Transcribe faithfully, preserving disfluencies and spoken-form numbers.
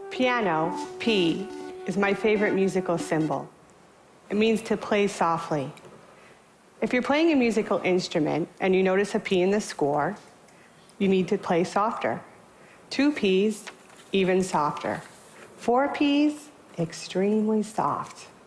Piano, P, is my favorite musical symbol. It means to play softly. If you're playing a musical instrument and you notice a P in the score, you need to play softer. Two Ps, even softer. Four Ps, extremely soft.